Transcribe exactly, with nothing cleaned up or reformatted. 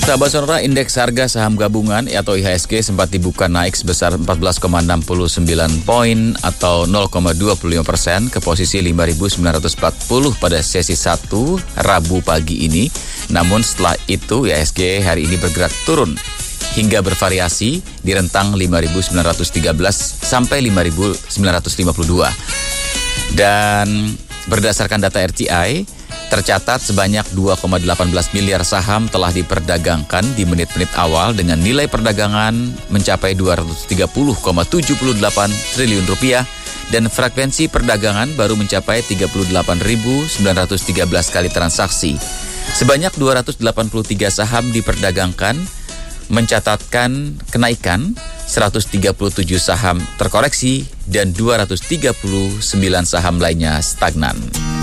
Sahabat Sonora, indeks harga saham gabungan atau I H S G sempat dibuka naik sebesar empat belas koma enam sembilan poin atau nol koma dua lima persen ke posisi lima ribu sembilan ratus empat puluh pada sesi satu Rabu pagi ini. Namun setelah itu I H S G hari ini bergerak turun hingga bervariasi di rentang lima ribu sembilan ratus tiga belas sampai lima ribu sembilan ratus lima puluh dua. Dan berdasarkan data R T I, tercatat sebanyak dua koma delapan belas miliar saham telah diperdagangkan di menit-menit awal dengan nilai perdagangan mencapai dua ratus tiga puluh koma tujuh delapan triliun rupiah dan frekuensi perdagangan baru mencapai tiga puluh delapan ribu sembilan ratus tiga belas kali transaksi. Sebanyak dua ratus delapan puluh tiga saham diperdagangkan, mencatatkan kenaikan, seratus tiga puluh tujuh saham terkoreksi dan dua ratus tiga puluh sembilan saham lainnya stagnan.